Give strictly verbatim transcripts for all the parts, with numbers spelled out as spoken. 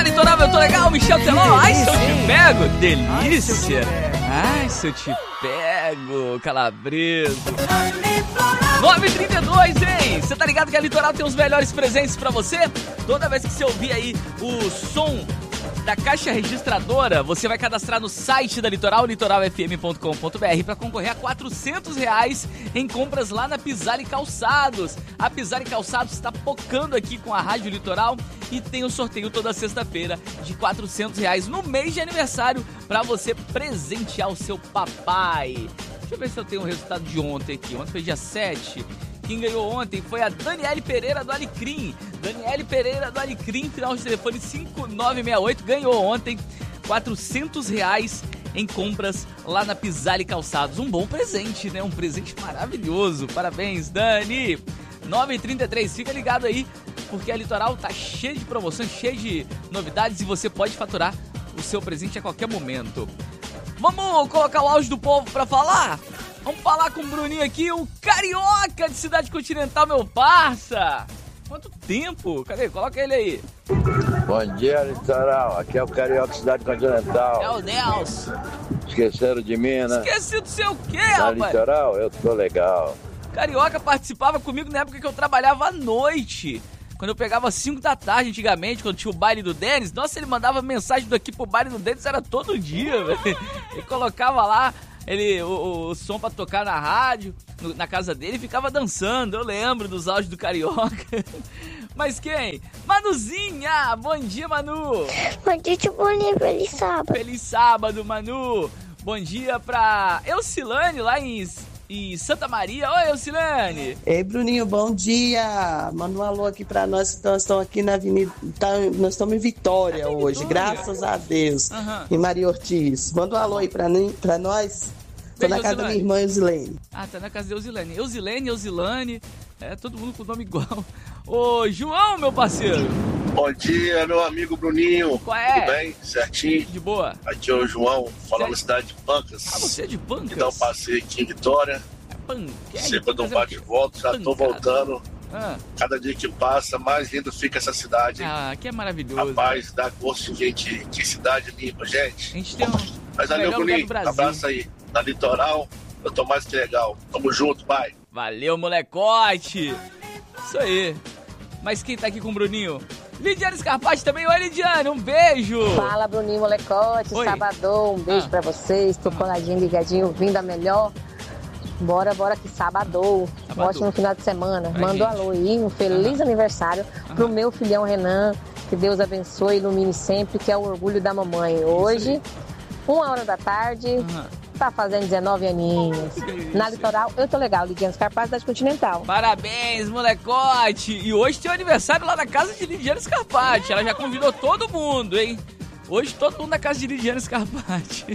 Na Litoral eu tô legal, Michel Teló. Ai, se eu te pego, delícia. Ai, se eu te pego, calabreso. nove e trinta e dois, hein? Você tá ligado que a Litoral tem os melhores presentes pra você? Toda vez que você ouvir aí o som da caixa registradora, você vai cadastrar no site da Litoral, litoral f m ponto com ponto b r, para concorrer a quatrocentos reais em compras lá na Pisale Calçados. A Pisale Calçados está pocando aqui com a Rádio Litoral e tem o sorteio toda sexta-feira de quatrocentos reais no mês de aniversário para você presentear o seu papai. Deixa eu ver se eu tenho o resultado de ontem aqui. Ontem foi dia sete. Quem ganhou ontem foi a Daniele Pereira do Alecrim. Daniele Pereira do Alecrim, final de telefone cinco nove seis oito, ganhou ontem quatrocentos reais em compras lá na Pisale Calçados. Um bom presente, né? Um presente maravilhoso. Parabéns, Dani. nove e trinta e três, fica ligado aí, porque a Litoral tá cheia de promoções, cheia de novidades e você pode faturar o seu presente a qualquer momento. Vamos colocar o áudio do povo pra falar? Vamos falar com o Bruninho aqui, o Carioca de Cidade Continental, meu parça. Quanto tempo? Cadê? Coloca ele aí. Bom dia, Litoral. Aqui é o Carioca de Cidade Continental. É o Nelson. Esqueceram de mim, né? Esqueci do seu quê, Na rapaz? Litoral, eu tô legal. Carioca participava comigo na época que eu trabalhava à noite. Quando eu pegava cinco da tarde antigamente, quando tinha o baile do Denis. Nossa, ele mandava mensagem daqui pro baile do Denis, era todo dia, velho. Ele colocava lá ele, o, o, o som pra tocar na rádio, no, na casa dele, e ficava dançando. Eu lembro dos áudios do Carioca. Mas quem? Manuzinha! Bom dia, Manu! Bom dia, tio Boninho. Feliz sábado. Feliz sábado, Manu! Bom dia pra Eucilane, lá em, em Santa Maria. Oi, Eucilane! Ei, Bruninho, bom dia! Manda um alô aqui pra nós, nós estamos aqui na Avenida, tá, nós estamos em Vitória em hoje, Vitória? graças a Deus, Uhum. em Maria Ortiz. Manda um alô aí pra, pra nós. Tô Beijo, na casa da minha Eucilane. irmã Eusilene. Ah, tá na casa de Eusilene. Eusilene, Eusilane, é todo mundo com nome igual. Ô, João, meu parceiro! Bom dia, meu amigo Bruninho. Qual é? Tudo bem? Certinho? De boa? Aqui é o João, falando da Certo. cidade de Pancas. Ah, você é de Pancas? Que dá um passeio aqui em Vitória. Pancas? Sempre eu dou um bate e volta, já tô Pancada. voltando. Ah, Cada dia que passa, mais lindo fica essa cidade, hein? ah, que é maravilhoso. Rapaz, dá gosto de gente, que cidade limpa, A gente. gente tem um... Mas o valeu, melhor lugar do Bruninho. Brasil. Abraço aí. Na Litoral, eu tô mais que legal. Tamo junto, pai. Valeu, molecote! Isso aí. Mas quem tá aqui com o Bruninho? Lidiane Scarpati também. Oi, Lidiane, um beijo! Fala, Bruninho Molecote, Oi. sabadão, um beijo Ah. pra vocês, tô coladinho, ligadinho, ouvindo a melhor. Bora, bora que sabadão, um Sabadão. ótimo final de semana. Ai, Manda um gente. alô aí, um feliz aniversário pro meu filhão Renan, que Deus abençoe e ilumine sempre, que é o orgulho da mamãe. Hoje, uma hora da tarde, Aham. tá fazendo dezenove aninhos. Que Na isso. Litoral, eu tô legal, Lidiane Scarpati, da Continental. Parabéns, molecote! E hoje tem o aniversário lá na casa de Lidiane Scarpati. Ela já convidou todo mundo, hein? Hoje todo mundo na casa de Lidiane Scarpati.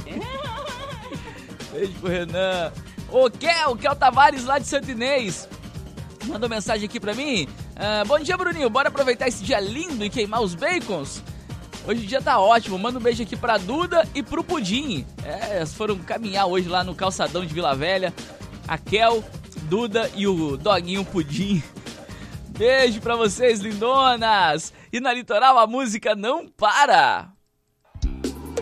Beijo pro Renan. O Kel, Kel Tavares lá de Santo Inês. Mandou mensagem aqui pra mim. Ah, bom dia, Bruninho. Bora aproveitar esse dia lindo e queimar os bacons? Hoje o dia tá ótimo. Manda um beijo aqui pra Duda e pro Pudim. É, elas foram caminhar hoje lá no calçadão de Vila Velha. A Kel, Duda e o doguinho Pudim. Beijo pra vocês, lindonas. E na Litoral a música não para.